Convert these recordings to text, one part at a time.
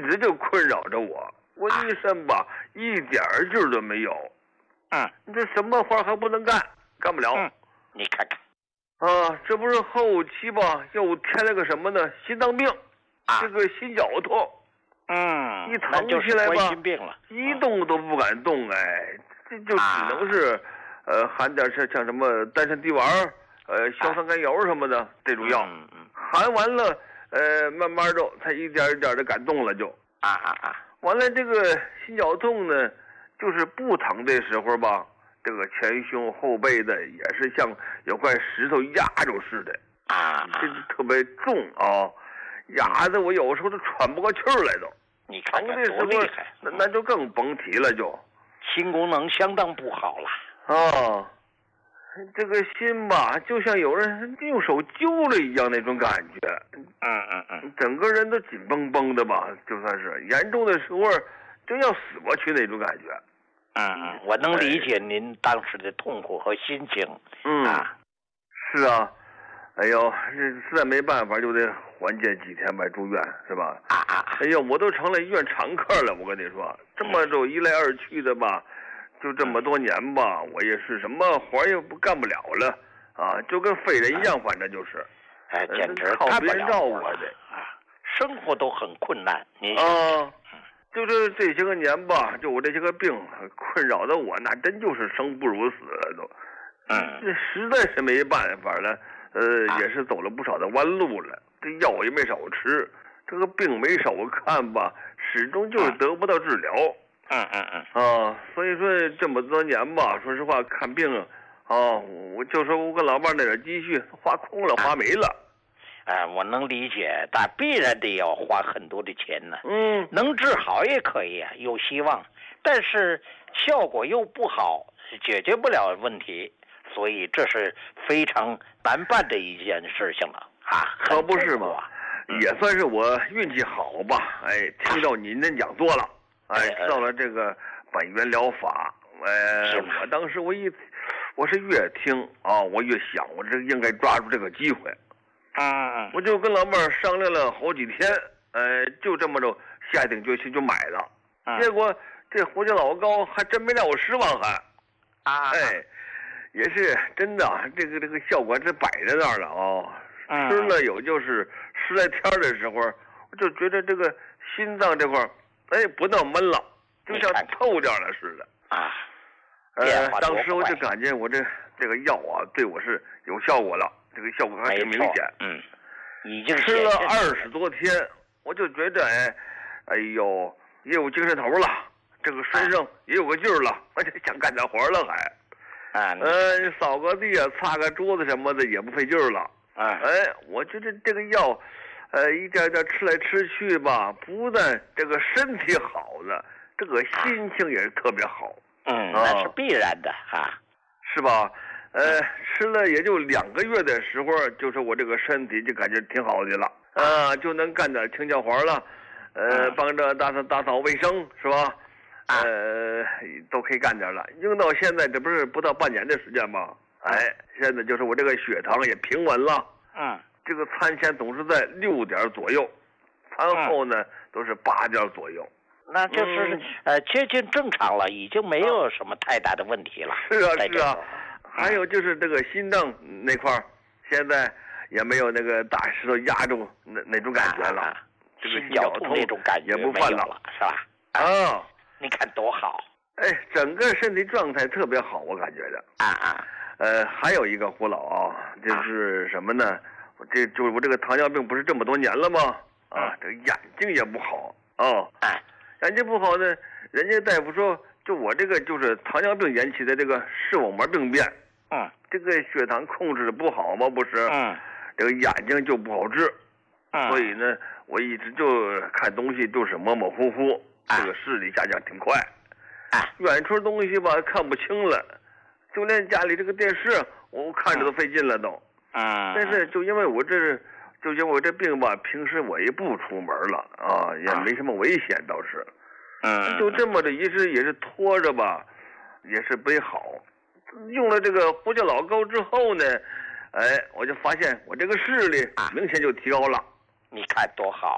直就困扰着我，我一身吧一点劲儿都没有。这什么活还不能干，干不了。 你看看。 这不是后期吧，又添了个什么呢？心脏病，这个心绞痛。一疼起来吧，一动都不敢动，这就只能是，含点像什么丹参地丸，硝酸甘油什么的这种药，含完了，慢慢的才一点一点的敢动了就。完了这个心绞痛呢，就是不疼的时候吧，这个前胸后背的也是像有块石头压着似的，这特别重啊。压得我有时候都喘不过气儿来都。 你看看多厉害， 那就更甭提了，就心功能相当不好了。 这个心吧，就像有人用手揪了一样那种感觉。整个人都紧绷绷的吧，就算是严重的时候就要死过去那种感觉。 我能理解您当时的痛苦和心情。 是啊。哎呦，这实在没办法，就得缓解几天吧，住院是吧？哎呦，我都成了医院常客了，我跟你说，这么就一来二去的吧，就这么多年吧，我也是什么活也干不了了就跟废人一样，反正就是， 简直靠别人照我的生活都很困难。 就是这些个年吧，就我这些个病困扰的我，那真就是生不如死了都。这实在是没办法了。也是走了不少的弯路了，这药也没少吃，这个病没少看吧，始终就是得不到治疗。所以说这么多年吧，说实话看病我就说我跟老伴那点积蓄花空了，花没了。 我能理解，但必然得要花很多的钱呢。能治好也可以啊，有希望，但是效果又不好，解决不了问题。所以这是非常难办的一件事情了可不是嘛？也算是我运气好吧，听到您的讲座了，知道了这个本源疗法，我当时我是越听我越想，我这应该抓住这个机会，我就跟老妹儿商量了好几天，就这么着下定决心就买了，结果这胡椒老膏还真没让我失望，也是真的，这个效果是摆在那儿了吃了有就是10来天的时候，我就觉得这个心脏这块不那么闷了，就像透掉了似的。当时我就感觉我这个药对我是有效果了，这个效果还挺明显。 已经吃了20多天，我就觉得哎呦也有精神头了，这个身上也有个劲儿了，而且想干点活了还。扫个地擦个桌子什么的也不费劲儿了。我觉得这个药，一点点吃来吃去吧，不但这个身体好了，这个心情也是特别好。 那是必然的是吧？吃了也就2个月的时候，就是我这个身体就感觉挺好的了，就能干点清洁活了，帮着打扫卫生是吧？都可以干点了，用到现在这不是不到半年的时间吗？现在就是我这个血糖也平稳了，这个餐前总是在6点左右，餐后呢都是8点左右， 那就是接近正常了，已经没有什么太大的问题了。 是啊，还有就是这个心脏那块现在也没有那个大石头压住那种感觉了，这个心绞痛那种感觉也不犯了，是吧？你看多好！ 整个身体状态特别好，我感觉的。还有一个胡老就是什么呢？就是我这个糖尿病不是这么多年了吗？这个眼睛也不好眼睛不好呢，人家大夫说，就我这个就是糖尿病引起的这个视网膜病变。这个血糖控制的不好嘛，不是？这个眼睛就不好治。所以呢，我一直就看东西就是模模糊糊。这个视力下降挺快，远处东西吧看不清了，就连家里这个电视我看着都费劲了都。但是就因为我这病吧，平时我也不出门了也没什么危险倒是。就这么的一直也是拖着吧，也是没好。用了这个胡椒老膏之后呢，我就发现我这个视力明显就提高了。 你看多好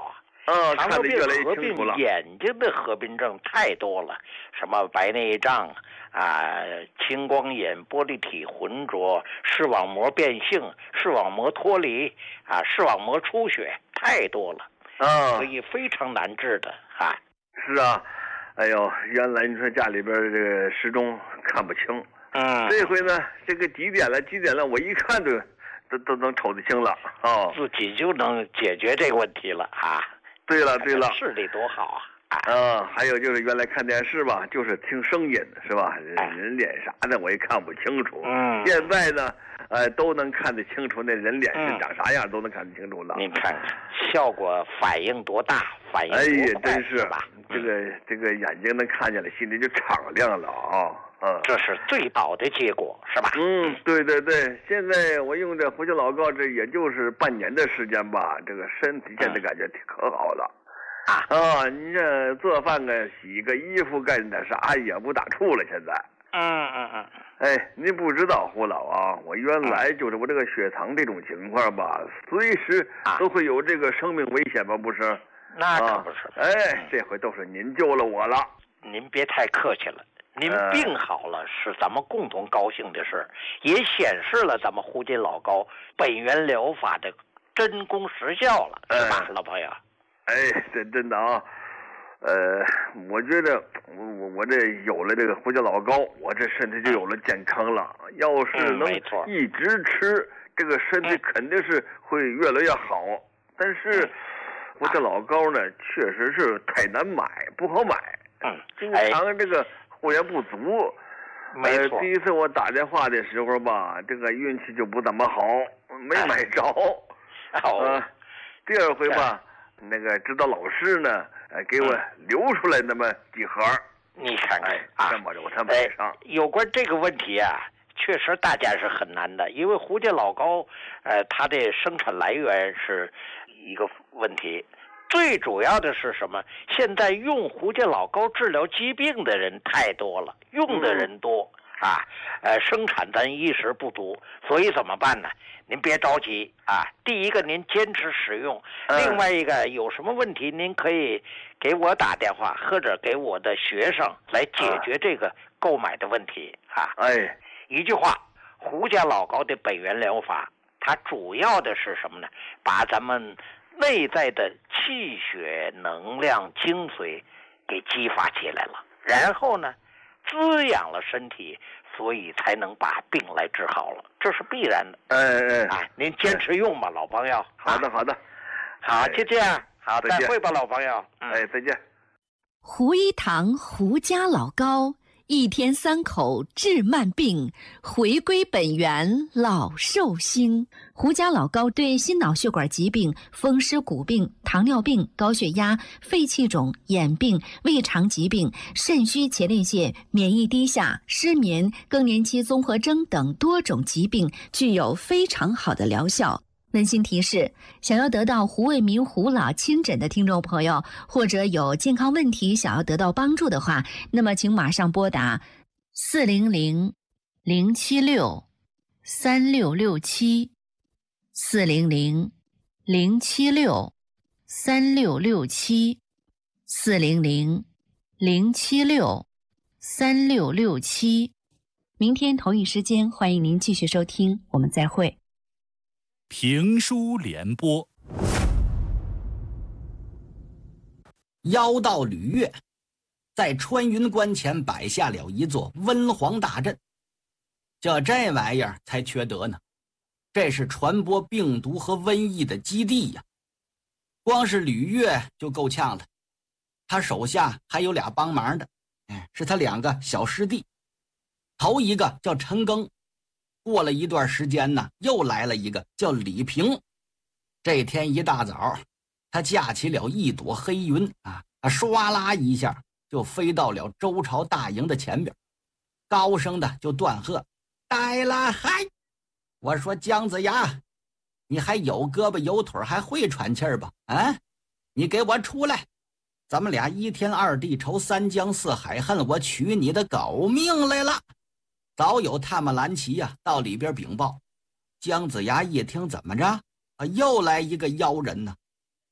糖尿病合并眼睛的合并症太多了，什么白内障啊、青光眼、玻璃体浑浊、视网膜变性、视网膜脱离啊、视网膜出血，太多了所以非常难治的啊。 是啊，哎呦，原来你说家里边这个时钟看不清，这回呢，这个几点了，我一看都能瞅得清了自己就能解决这个问题了啊。 对了， 视力多好啊！ 还有就是原来看电视吧，就是听声音是吧？人脸啥的我也看不清楚。现在呢，都能看得清楚，那人脸是长啥样都能看得清楚了。 您看看效果反应多大，反应多快， 真是吧？这个眼睛能看见了，心里就敞亮了这是最好的结果，是吧？ 对，现在我用这胡椒老膏，这也就是半年的时间吧，这个身体现在感觉可好了。你这做饭洗个衣服干点啥也不打怵了，现在。您不知道胡老啊，我原来就是我这个血糖这种情况吧，随时都会有这个生命危险吧，不是？ 那可不是。 这回都是您救了我了。 您别太客气了。您病好了是咱们共同高兴的事，也显示了咱们胡金老膏本源疗法的真功实效了，是吧，老朋友？ 真的啊，我觉得我这有了这个胡椒老膏，我这身体就有了健康了。要是能一直吃，这个身体肯定是会越来越好。但是胡椒老膏呢，确实是太难买，不好买。经常这个货源不足。 没错。 第一次我打电话的时候吧，这个运气就不怎么好，没买着。第二回吧，那个指导老师呢，给我留出来那么几盒。 你看看这么着我才买上。 有关这个问题啊，确实大家是很难的，因为胡椒老膏，它的生产来源是一个问题。最主要的是什么？现在用胡椒老膏治疗疾病的人太多了，用的人多生产咱一时不足，所以怎么办呢？您别着急第一个您坚持使用，另外一个有什么问题您可以给我打电话，或者给我的学生来解决这个购买的问题一句话，胡椒老膏的本源疗法，它主要的是什么呢？把咱们内在的气血能量精髓给激发起来了，然后呢滋养了身体，所以才能把病来治好了，这是必然的。您坚持用吧，老朋友。 好的， 好，就这样，好，再会吧，老朋友。 再见。 胡一堂胡家老膏，1天3口治慢病，回归本源老寿星。胡家老膏对心脑血管疾病、风湿骨病、糖尿病、高血压、肺气肿、眼病、胃肠疾病、肾虚前列腺、免疫低下、失眠、更年期综合征等多种疾病具有非常好的疗效。温馨提示：想要得到胡卫民胡老亲诊的听众朋友，或者有健康问题想要得到帮助的话，那么请马上拨打400-076-3667 400-076-3667 400-076-3667。明天同一时间，欢迎您继续收听，我们再会。 评书联播。 妖道吕岳在穿云关前摆下了一座温黄大阵，就这玩意儿才缺德呢，这是传播病毒和瘟疫的基地呀。光是吕岳就够呛了，他手下还有俩帮忙的，是他2个小师弟。头一个叫陈庚，过了一段时间呢，又来了一个叫李平。这天一大早，他架起了一朵黑云唰啦一下就飞到了周朝大营的前边，高声的就断喝：来了！嗨！我说姜子牙，你还有胳膊有腿，还会喘气儿吧？你给我出来！咱们俩1天2地仇，3江4海恨，我取你的狗命来了！早有探马蓝旗到里边禀报。姜子牙一听，怎么着又来一个妖人呢？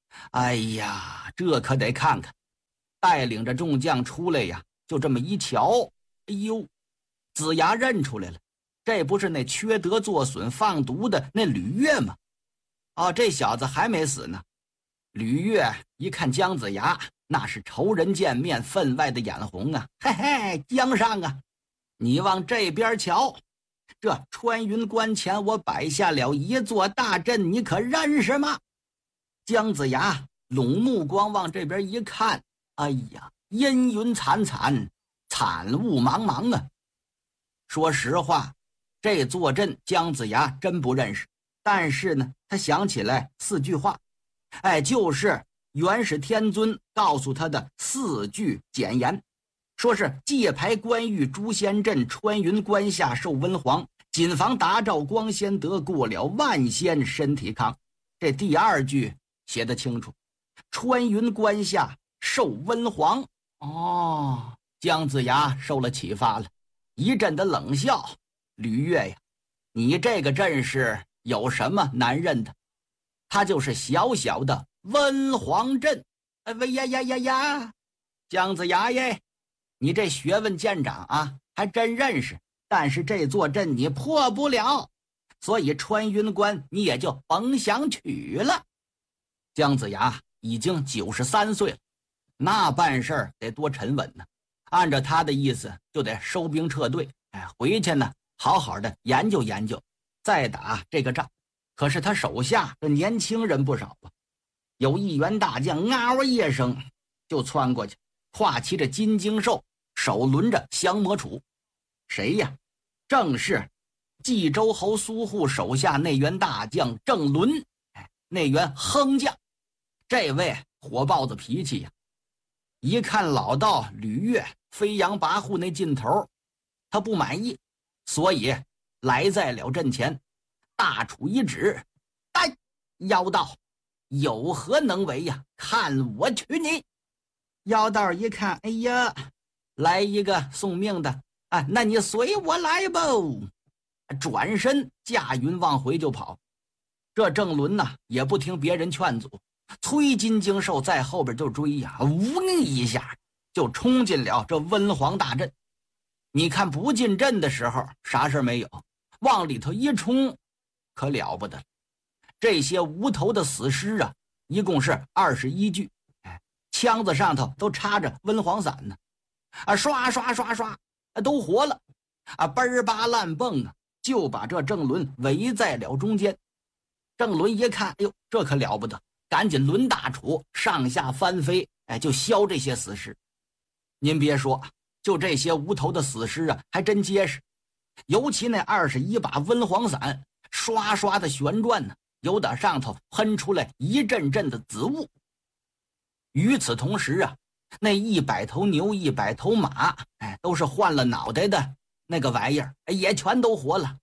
哎呀，这可得看看。带领着众将出来呀，就这么一瞧，哎呦，子牙认出来了，这不是那缺德作损放毒的那吕岳吗？哦，这小子还没死呢。吕岳一看姜子牙，那是仇人见面分外的眼红啊！嘿嘿，姜尚啊，你往这边瞧，这穿云关前我摆下了一座大阵，你可认识吗？姜子牙拢目光往这边一看，哎呀，阴云惨惨，惨雾茫茫啊！说实话，这座阵姜子牙真不认识，但是呢，他想起来4句话，就是元始天尊告诉他的4句简言，说是界牌关羽诛仙阵，穿云关下受温皇，谨防达照光仙得过了万仙身体康。这第2句写得清楚，穿云关下受温皇。哦，姜子牙受了启发了，一阵的冷笑。吕岳呀，你这个阵势有什么难认的？他就是小小的温皇阵。呀，姜子牙耶，你这学问见长啊，还真认识。但是这座阵你破不了，所以穿云关你也就甭想取了。姜子牙已经93岁了，那办事儿得多沉稳呢。按照他的意思，就得收兵撤退，回去呢好好的研究研究，再打这个仗。可是他手下这年轻人不少啊，有一员大将嗷一声就窜过去，挎骑着金睛兽，手抡着降魔杵。谁呀？正是冀州侯苏护手下那员大将郑伦，那员哼将。这位火爆子脾气呀，一看老道吕岳飞扬跋扈那劲头，他不满意，所以来在了阵前，大杵一指，妖道有何能为呀？看我取你！妖道一看，哎呀，来一个送命的，那你随我来吧！转身驾云往回就跑。这郑伦呐，也不听别人劝阻，崔金睛兽在后边就追呀，呜一下就冲进了这温皇大阵。你看不进阵的时候啥事没有，往里头一冲可了不得了。这些无头的死尸啊，一共是21具，枪子上头都插着温黄伞呢，刷刷刷刷，都活了，奔吧乱蹦啊，就把这郑伦围在了中间。郑伦一看，哎呦，这可了不得，赶紧抡大杵上下翻飞，就削这些死尸。您别说，就这些无头的死尸啊，还真结实，尤其那21把温黄伞刷刷的旋转呢，由打上头喷出来一阵阵的紫雾。与此同时啊，那100头牛100头马，都是换了脑袋的那个玩意儿，也全都活了。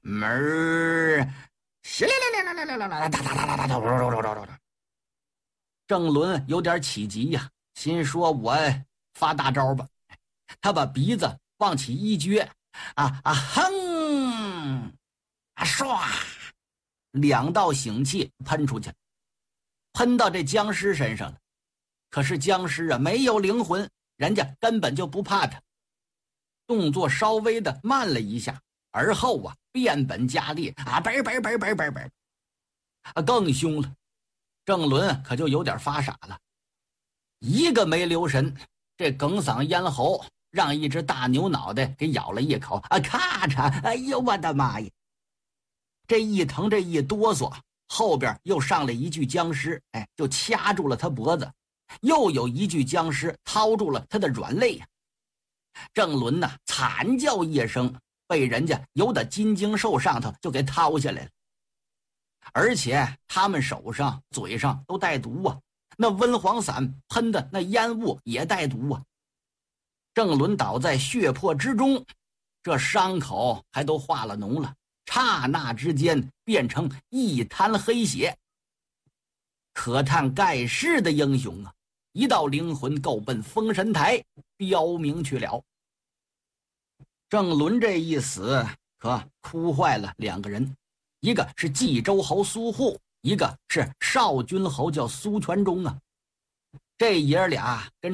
郑伦有点起急呀，心说我发大招吧。他把鼻子往起一撅，哼，唰，2道醒气喷出去，喷到这僵尸身上了。可是僵尸啊，没有灵魂，人家根本就不怕他。动作稍微的慢了一下，而后啊，变本加厉，更凶了。郑伦可就有点发傻了，一个没留神，这哽嗓咽喉让一只大牛脑袋给咬了一口，咔嚓！哎呦我的妈呀！这一疼，这一哆嗦，后边又上来一具僵尸，就掐住了他脖子，又有一具僵尸掏住了他的软肋呀。郑伦呐，惨叫一声，被人家由打金睛兽上头就给掏下来了。而且他们手上嘴上都带毒啊，那温黄伞喷的那烟雾也带毒啊。郑伦倒在血泊之中，这伤口还都化了脓了，刹那之间变成一滩黑血。可叹盖世的英雄啊，一道灵魂够奔封神台标明去了。郑伦这一死可哭坏了2个人，一个是冀州侯苏护， 一个是少君侯，叫苏全忠啊。这爷俩跟